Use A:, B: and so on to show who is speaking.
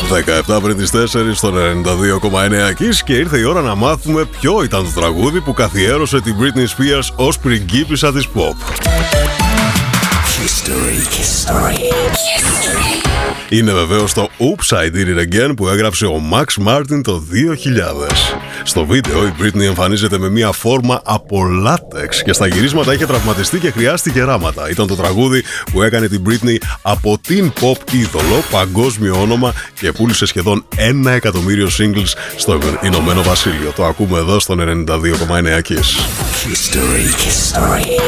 A: 17 πριν τις 4 στον 92,9 Kiss και ήρθε η ώρα να μάθουμε ποιο ήταν το τραγούδι που καθιέρωσε την Britney Spears ως πριγκίπισσα της pop. Είναι βεβαίως το Oops, I Did It Again που έγραψε ο Max Martin το 2000. Στο βίντεο η Britney εμφανίζεται με μια φόρμα από λάτεξ και στα γυρίσματα είχε τραυματιστεί και χρειάστηκε ράματα. Ήταν το τραγούδι που έκανε την Britney από την pop είδωλο, παγκόσμιο όνομα και πούλησε σχεδόν 1 εκατομμύριο singles στο Ηνωμένο Βασίλειο. Το ακούμε εδώ στον 92,9 Kiss.